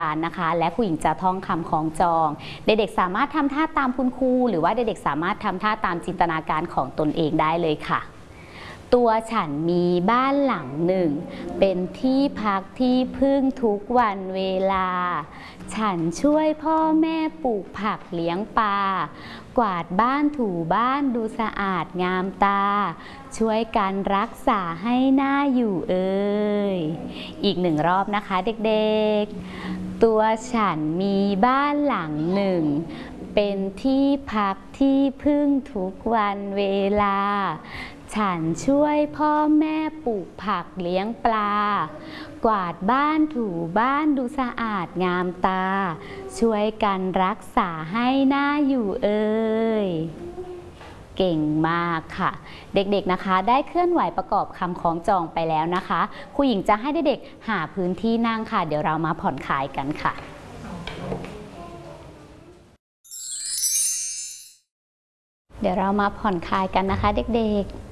นะคะและครูหญิงจะท่องคำคล้องจองเด็กๆสามารถทำท่าตามคุณครูหรือว่าเด็กๆสามารถทำท่าตามจินตนาการของตนเองได้เลยค่ะตัวฉันมีบ้านหลังหนึ่งเป็นที่พักที่พึ่งทุกวันเวลาฉันช่วยพ่อแม่ปลูกผักเลี้ยงปลากวาดบ้านถูบ้านดูสะอาดงามตาช่วยกันรักษาให้น่าอยู่อีกหนึ่งรอบนะคะเด็กๆตัวฉันมีบ้านหลังหนึ่งเป็นที่พักที่พึ่งทุกวันเวลาฉันช่วยพ่อแม่ปลูกผักเลี้ยงปลากวาดบ้านถูบ้านดูสะอาดงามตาช่วยกันรักษาให้น่าอยู่เก่งมากค่ะเด็กๆนะคะได้เคลื่อนไหวประกอบคำคล้องจองไปแล้วนะคะครูหญิงจะให้เด็กๆหาพื้นที่นั่งค่ะเดี๋ยวเรามาผ่อนคลายกันค่ะเดี๋ยวเรามาผ่อนคลายกันนะคะเด็กๆ